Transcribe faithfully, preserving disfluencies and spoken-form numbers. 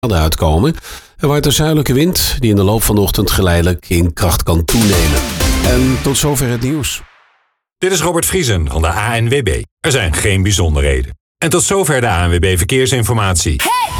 uitkomen. Er waait een zuidelijke wind die in de loop van de ochtend geleidelijk in kracht kan toenemen. En tot zover het nieuws. Dit is Robert Vriesen van de A N W B. Er zijn geen bijzonderheden. En tot zover de A N W B Verkeersinformatie. Hey!